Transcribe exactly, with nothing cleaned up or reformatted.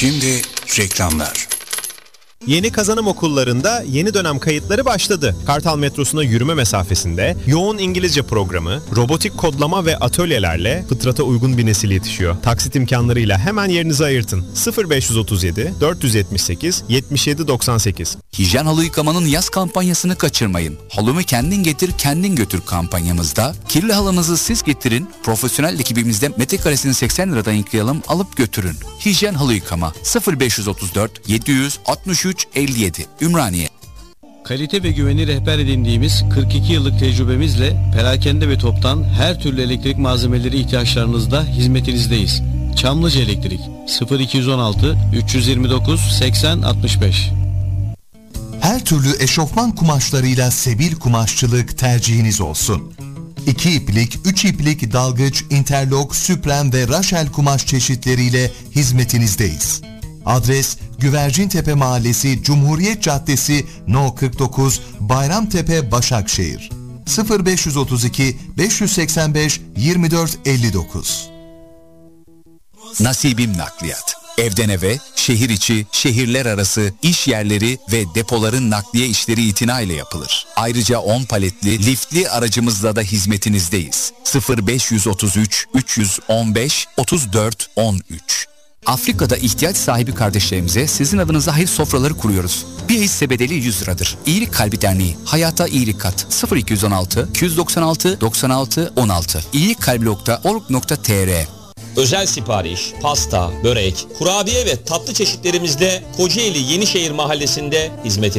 Şimdi reklamlar. Yeni kazanım okullarında yeni dönem kayıtları başladı. Kartal metrosuna yürüme mesafesinde yoğun İngilizce programı, robotik kodlama ve atölyelerle fıtrata uygun bir nesil yetişiyor. Taksit imkanlarıyla hemen yerinizi ayırtın. sıfır beş otuz yedi dört yetmiş sekiz yetmiş yedi doksan sekiz. Hijyen halı yıkamanın yaz kampanyasını kaçırmayın. Halımı kendin getir, kendin götür kampanyamızda kirli halınızı siz getirin, profesyonel ekibimizde metrekaresini seksen liradan yıkayalım, alıp götürün. Hijyen halı yıkama sıfır beş otuz dört yedi yüz altmış üç elli yedi Ümraniye. Kalite ve güveni rehber edindiğimiz kırk iki yıllık tecrübemizle perakende ve toptan her türlü elektrik malzemeleri ihtiyaçlarınızda hizmetinizdeyiz. Çamlıca Elektrik sıfır iki on altı üç yirmi dokuz seksen altmış beş. Her türlü eşofman kumaşlarıyla Sebil Kumaşçılık tercihiniz olsun. İki iplik, üç iplik, dalgıç, interlok, süpren ve raşel kumaş çeşitleriyle hizmetinizdeyiz. Adres Güvercintepe Mahallesi, Cumhuriyet Caddesi, No kırk dokuz, Bayramtepe, Başakşehir. sıfır beş otuz iki beş seksen beş yirmi dört elli dokuz. Nasibim Nakliyat. Evden eve, şehir içi, şehirler arası, iş yerleri ve depoların nakliye işleri itinayla yapılır. Ayrıca on paletli, liftli aracımızla da hizmetinizdeyiz. sıfır beş otuz üç üç yüz on beş otuz dört on üç. Afrika'da ihtiyaç sahibi kardeşlerimize sizin adınıza hayır sofraları kuruyoruz. Bir hisse bedeli yüz liradır. İyilik Kalbi Derneği, hayata iyilik kat. sıfır iki on altı iki yüz doksan altı doksan altı on altı iyilikkalbi nokta org nokta tr. Özel sipariş, pasta, börek, kurabiye ve tatlı çeşitlerimizde Kocaeli Yenişehir Mahallesi'nde hizmet